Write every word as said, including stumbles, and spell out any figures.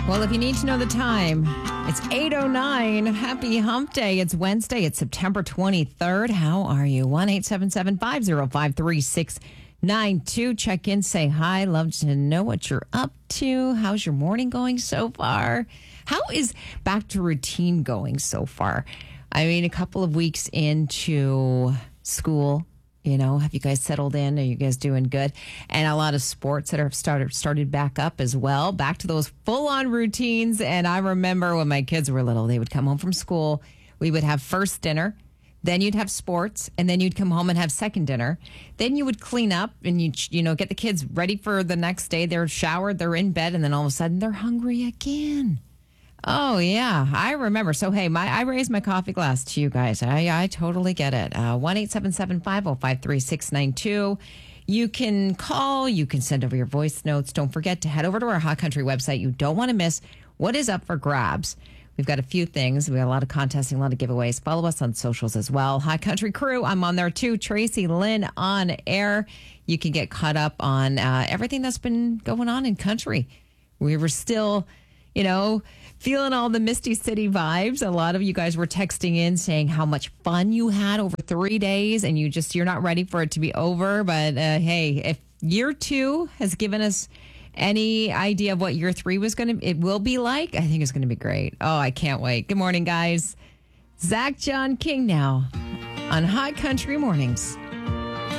Well, if you need to know the time, it's eight oh nine. Happy Hump Day. It's Wednesday. It's September twenty-third. How are you? one eight seven seven, five oh five, three six nine two. Check in, say hi. Love to know what you're up to. How's your morning going so far? How is back to routine going so far? I mean, a couple of weeks into school. You know, have you guys settled in? Are you guys doing good? And a lot of sports that have started started back up as well, back to those full-on routines. And I remember when my kids were little, they would come home from school. We would have first dinner. Then you'd have sports. And then you'd come home and have second dinner. Then you would clean up and, you you know, get the kids ready for the next day. They're showered, they're in bed, and then all of a sudden they're hungry again. Oh, yeah, I remember. So, hey, my I raised my coffee glass to you guys. I, I totally get it. Uh, one eight seven seven, five oh five, three six nine two. You can call. You can send over your voice notes. Don't forget to head over to our Hot Country website. You don't want to miss what is up for grabs. We've got a few things. We got a lot of contesting, a lot of giveaways. Follow us on socials as well. Hot Country Crew, I'm on there too. Tracy Lynn on air. You can get caught up on uh, everything that's been going on in country. We were still, you know, feeling all the Misty City vibes. A lot of you guys were texting in saying how much fun you had over three days and you just, you're not ready for it to be over. But uh, hey, if year two has given us any idea of what year three was going to, it will be like, I think it's going to be great. Oh, I can't wait. Good morning, guys. Zach John King now on Hot Country Mornings.